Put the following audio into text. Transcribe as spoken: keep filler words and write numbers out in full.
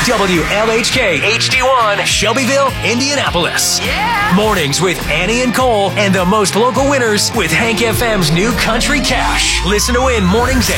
W L H K H D one, Shelbyville, Indianapolis. Yeah! Mornings with Annie and Cole and the most local winners with Hank F M's new Country Cash. Listen to win mornings at